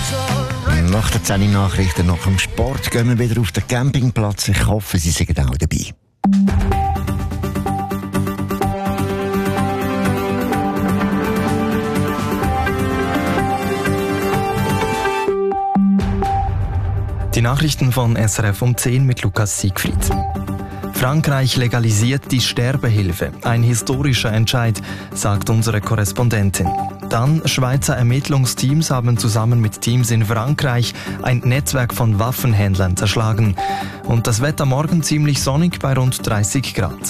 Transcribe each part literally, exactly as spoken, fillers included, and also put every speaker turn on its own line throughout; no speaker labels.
Nach den zehn Nachrichten, nach dem Sport, gehen wir wieder auf den Campingplatz. Ich hoffe, Sie sind auch dabei.
Die Nachrichten von S R F um zehn mit Lukas Siegfried. Frankreich legalisiert die Sterbehilfe. Ein historischer Entscheid, sagt unsere Korrespondentin. Dann, Schweizer Ermittlungsteams haben zusammen mit Teams in Frankreich ein Netzwerk von Waffenhändlern zerschlagen. Und das Wetter morgen ziemlich sonnig bei rund dreißig Grad.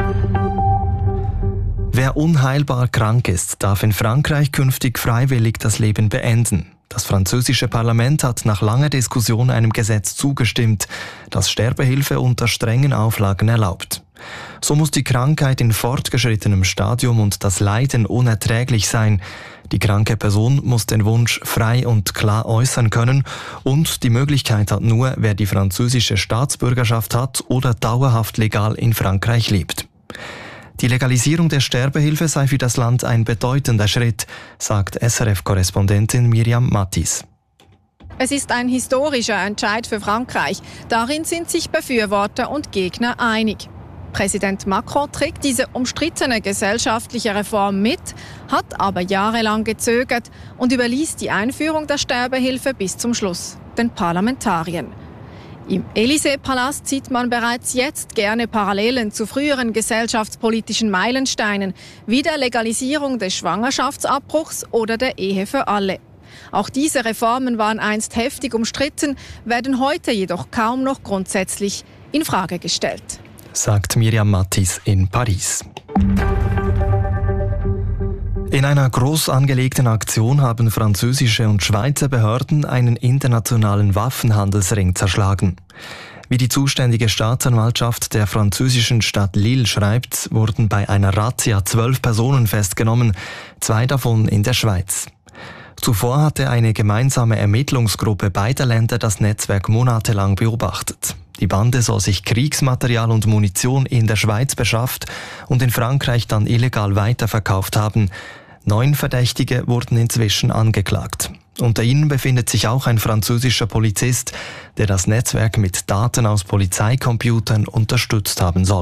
Wer unheilbar krank ist, darf in Frankreich künftig freiwillig das Leben beenden. Das französische Parlament hat nach langer Diskussion einem Gesetz zugestimmt, das Sterbehilfe unter strengen Auflagen erlaubt. So muss die Krankheit in fortgeschrittenem Stadium und das Leiden unerträglich sein. Die kranke Person muss den Wunsch frei und klar äußern können und die Möglichkeit hat nur, wer die französische Staatsbürgerschaft hat oder dauerhaft legal in Frankreich lebt. Die Legalisierung der Sterbehilfe sei für das Land ein bedeutender Schritt, sagt S R F-Korrespondentin Miriam Mattis.
Es ist ein historischer Entscheid für Frankreich. Darin sind sich Befürworter und Gegner einig. Präsident Macron trägt diese umstrittene gesellschaftliche Reform mit, hat aber jahrelang gezögert und überließ die Einführung der Sterbehilfe bis zum Schluss den Parlamentariern. Im Élysée-Palast sieht man bereits jetzt gerne Parallelen zu früheren gesellschaftspolitischen Meilensteinen, wie der Legalisierung des Schwangerschaftsabbruchs oder der Ehe für alle. Auch diese Reformen waren einst heftig umstritten, werden heute jedoch kaum noch grundsätzlich in Frage gestellt,
sagt Miriam Mattis in Paris. In einer groß angelegten Aktion haben französische und Schweizer Behörden einen internationalen Waffenhandelsring zerschlagen. Wie die zuständige Staatsanwaltschaft der französischen Stadt Lille schreibt, wurden bei einer Razzia zwölf Personen festgenommen, zwei davon in der Schweiz. Zuvor hatte eine gemeinsame Ermittlungsgruppe beider Länder das Netzwerk monatelang beobachtet. Die Bande soll sich Kriegsmaterial und Munition in der Schweiz beschafft und in Frankreich dann illegal weiterverkauft haben. Neun Verdächtige wurden inzwischen angeklagt. Unter ihnen befindet sich auch ein französischer Polizist, der das Netzwerk mit Daten aus Polizeicomputern unterstützt haben soll.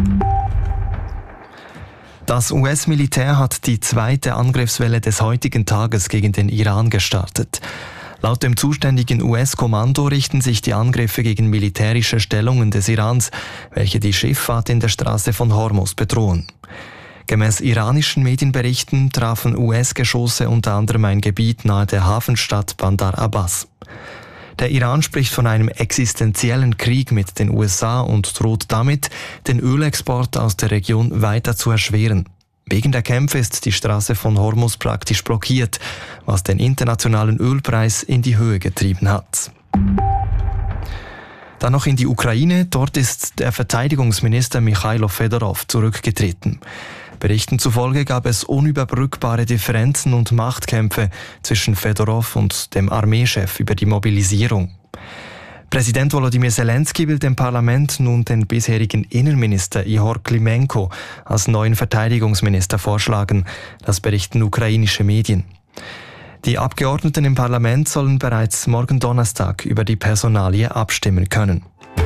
Das U S-Militär hat die zweite Angriffswelle des heutigen Tages gegen den Iran gestartet. Laut dem zuständigen U S-Kommando richten sich die Angriffe gegen militärische Stellungen des Irans, welche die Schifffahrt in der Straße von Hormuz bedrohen. Gemäß iranischen Medienberichten trafen U S-Geschosse unter anderem ein Gebiet nahe der Hafenstadt Bandar Abbas. Der Iran spricht von einem existenziellen Krieg mit den U S A und droht damit, den Ölexport aus der Region weiter zu erschweren. Wegen der Kämpfe ist die Straße von Hormuz praktisch blockiert, was den internationalen Ölpreis in die Höhe getrieben hat. Dann noch in die Ukraine. Dort ist der Verteidigungsminister Michailo Fedorov zurückgetreten. Berichten zufolge gab es unüberbrückbare Differenzen und Machtkämpfe zwischen Fedorov und dem Armeechef über die Mobilisierung. Präsident Volodymyr Zelensky will dem Parlament nun den bisherigen Innenminister Ihor Klimenko als neuen Verteidigungsminister vorschlagen, das berichten ukrainische Medien. Die Abgeordneten im Parlament sollen bereits morgen Donnerstag über die Personalie abstimmen können.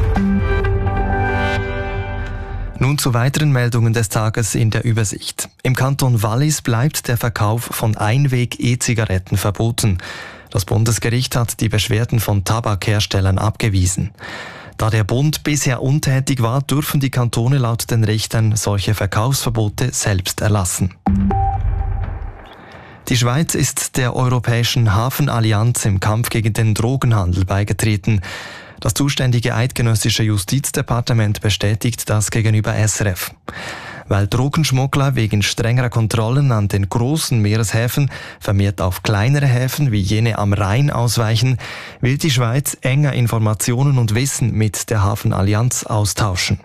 Nun zu weiteren Meldungen des Tages in der Übersicht. Im Kanton Wallis bleibt der Verkauf von Einweg-E-Zigaretten verboten. Das Bundesgericht hat die Beschwerden von Tabakherstellern abgewiesen. Da der Bund bisher untätig war, dürfen die Kantone laut den Richtern solche Verkaufsverbote selbst erlassen. Die Schweiz ist der Europäischen Hafenallianz im Kampf gegen den Drogenhandel beigetreten. Das zuständige eidgenössische Justizdepartement bestätigt das gegenüber S R F. Weil Drogenschmuggler wegen strengerer Kontrollen an den großen Meereshäfen vermehrt auf kleinere Häfen wie jene am Rhein ausweichen, will die Schweiz enger Informationen und Wissen mit der Hafenallianz austauschen.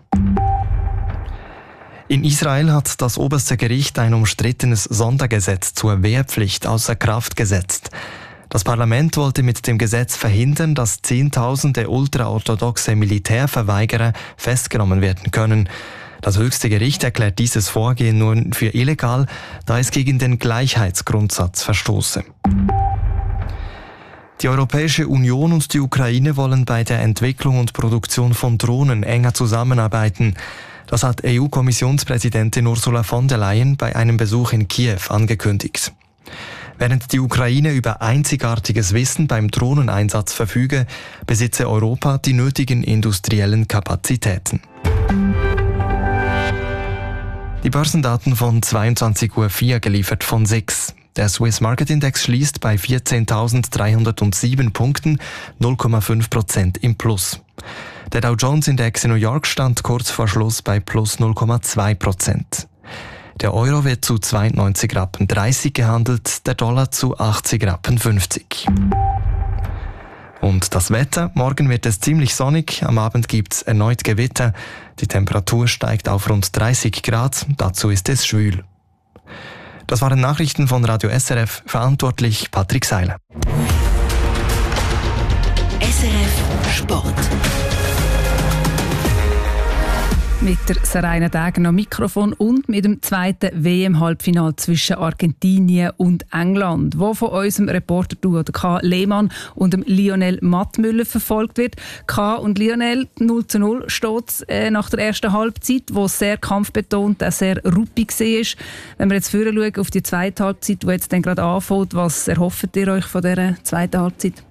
In Israel hat das oberste Gericht ein umstrittenes Sondergesetz zur Wehrpflicht außer Kraft gesetzt. Das Parlament wollte mit dem Gesetz verhindern, dass Zehntausende ultraorthodoxe Militärverweigerer festgenommen werden können. Das höchste Gericht erklärt dieses Vorgehen nun für illegal, da es gegen den Gleichheitsgrundsatz verstoße. Die Europäische Union und die Ukraine wollen bei der Entwicklung und Produktion von Drohnen enger zusammenarbeiten. Das hat E U-Kommissionspräsidentin Ursula von der Leyen bei einem Besuch in Kiew angekündigt. Während die Ukraine über einzigartiges Wissen beim Drohneneinsatz verfüge, besitze Europa die nötigen industriellen Kapazitäten. Die Börsendaten von zweiundzwanzig Uhr vier geliefert von S I X. Der Swiss Market Index schließt bei vierzehntausenddreihundertsieben Punkten, null Komma fünf Prozent im Plus. Der Dow Jones Index in New York stand kurz vor Schluss bei plus null Komma zwei Prozent. Der Euro wird zu zweiundneunzig Rappen dreißig gehandelt, der Dollar zu achtzig Rappen fünfzig. Und das Wetter? Morgen wird es ziemlich sonnig, am Abend gibt es erneut Gewitter. Die Temperatur steigt auf rund dreißig Grad, dazu ist es schwül. Das waren Nachrichten von Radio S R F, verantwortlich Patrick Seiler.
S R F Sport. Mit der Seraina Degen am Mikrofon und mit dem zweiten W M-Halbfinale zwischen Argentinien und England, wo von unserem Reporter-Duo K. Lehmann und dem Lionel Mattmüller verfolgt wird. K. und Lionel, null zu null steht äh, nach der ersten Halbzeit, wo es sehr kampfbetont, auch sehr ruppig war. Wenn wir jetzt vorher schauen auf die zweite Halbzeit, die jetzt dann gerade anfängt, was erhofft ihr euch von dieser zweiten Halbzeit?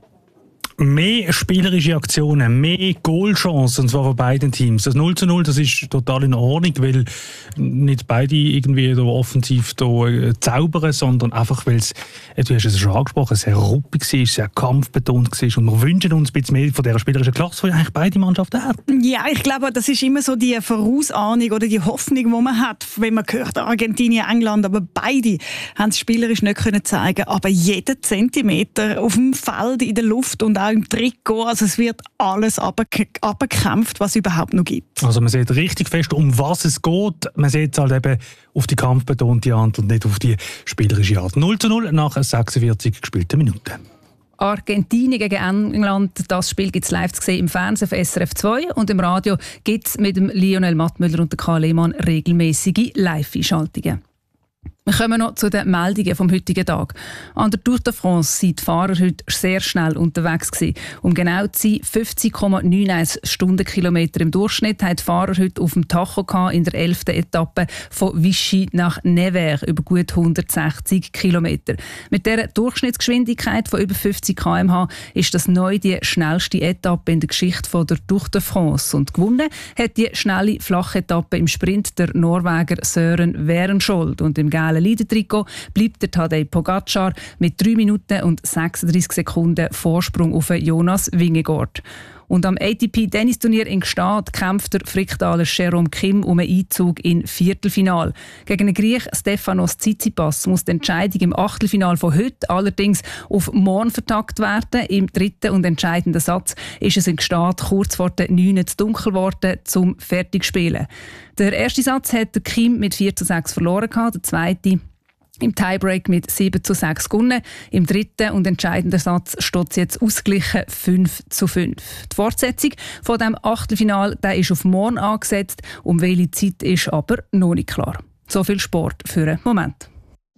Mehr spielerische Aktionen, mehr Goalchancen, und zwar von beiden Teams. Das null zu null, das ist total in Ordnung, weil nicht beide irgendwie da offensiv da, äh, zaubern, sondern einfach, weil es, äh, du hast es schon angesprochen, sehr ruppig war, sehr kampfbetont war, und wir wünschen uns ein bisschen mehr von dieser spielerischen Klasse, die eigentlich beide Mannschaften haben.
Ja, ich glaube, das ist immer so die Vorausahnung oder die Hoffnung, die man hat, wenn man hört, Argentinien, England, aber beide haben es spielerisch nicht können zeigen, aber jeden Zentimeter auf dem Feld, in der Luft und auch im Trikot, also es wird alles abgekämpft, was es überhaupt noch gibt.
Also man sieht richtig fest, um was es geht. Man sieht es halt eben auf die kampfbetonte Art und nicht auf die spielerische Art. null zu null nach sechsundvierzig gespielten Minuten.
Argentinien gegen England, das Spiel gibt es live zu sehen im Fernsehen auf S R F zwei und im Radio gibt es mit dem Lionel Mattmüller und der K. Lehmann regelmäßige Live-Einschaltungen. Wir kommen noch zu den Meldungen vom heutigen Tag. An der Tour de France sind die Fahrer heute sehr schnell unterwegs gewesen. Um genau zu sein, fünfzig Komma einundneunzig Stundenkilometer im Durchschnitt haben die Fahrer heute auf dem Tacho in der elften Etappe von Vichy nach Nevers über gut hundertsechzig Kilometer. Mit dieser Durchschnittsgeschwindigkeit von über fünfzig Kilometer pro Stunde ist das neu die schnellste Etappe in der Geschichte von der Tour de France. Und gewonnen hat die schnelle Flachetappe im Sprint der Norweger Søren Werenskjold. Und im gelben Leader-Trikot bleibt der Tadej Pogacar mit drei Minuten und sechsunddreißig Sekunden Vorsprung auf Jonas Vingegaard. Und am A T P-Tennisturnier in Gstaad kämpft der Fricktaler Jerome Kim um einen Einzug in Viertelfinal. Gegen den Griech Stefanos Tsitsipas muss die Entscheidung im Achtelfinal von heute allerdings auf morgen vertagt werden. Im dritten und entscheidenden Satz ist es in Gstaad kurz vor der neun zu dunkel geworden zum Fertigspielen. Der erste Satz hat der Kim mit vier zu sechs verloren, der zweite im Tiebreak mit sieben zu sechs gewonnen. Im dritten und entscheidenden Satz steht es jetzt ausgeglichen fünf zu fünf. Die Fortsetzung von dem Achtelfinal der ist auf morgen angesetzt. Um welche Zeit ist aber noch nicht klar. So viel Sport für einen Moment.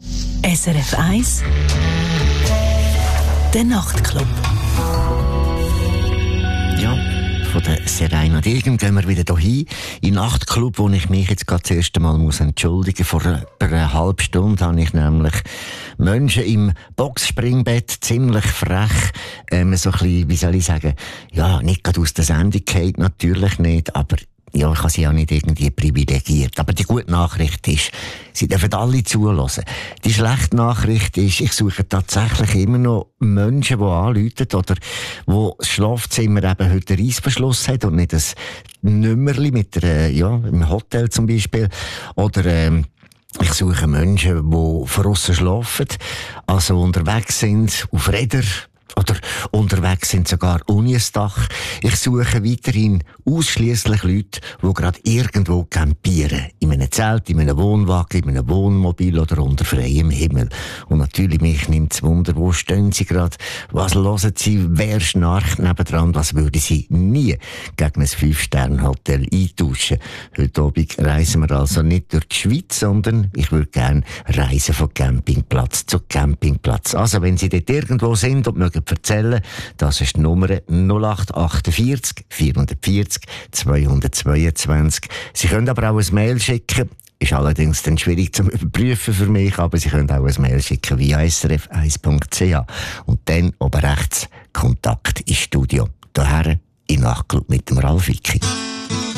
S R F eins Der Nachtclub.
Ja, von der Seraina Degen gehen wir wieder hierhin, in den Nachtclub, wo ich mich jetzt gerade das erste Mal muss entschuldigen muss. Vor etwa einer halben Stunde habe ich nämlich Menschen im Boxspringbett ziemlich frech, ähm, so ein bisschen, wie soll ich sagen, ja, nicht gerade aus der Sendung gefallen, natürlich nicht, aber ja, ich habe sie ja nicht irgendwie privilegiert. Aber die gute Nachricht ist, sie dürfen alle zuhören. Die schlechte Nachricht ist, ich suche tatsächlich immer noch Menschen, die anrufen oder wo das Schlafzimmer eben heute einen Reissverschluss hat und nicht ein Nummerli mit einer, ja, im Hotel zum Beispiel. Oder, ähm, ich suche Menschen, die von aussen schlafen, also unterwegs sind, auf Rädern, oder unterwegs sind sogar ohne ein Dach. Ich suche weiterhin ausschliesslich Leute, die gerade irgendwo campieren. In einem Zelt, in einem Wohnwagen, in einem Wohnmobil oder unter freiem Himmel. Und natürlich, mich nimmt es Wunder, wo stehen sie gerade? Was hören sie? Wer schnarcht nebendran? Was würde sie nie gegen ein Fünf-Sterne-Hotel eintauschen? Heute Abend reisen wir also nicht durch die Schweiz, sondern ich würde gerne reisen von Campingplatz zu Campingplatz. Also, wenn Sie dort irgendwo sind und mögen erzählen, bestellen. Das ist die Nummer null acht achtundvierzig vierhundertvierzig zweihundertzweiundzwanzig. Sie können aber auch ein Mail schicken. Ist allerdings dann schwierig zu überprüfen für mich, aber Sie können auch ein Mail schicken via s r f eins punkt c h. Und dann oben rechts Kontakt ins Studio. Daher in Nachtclub mit dem Ralf Wicki.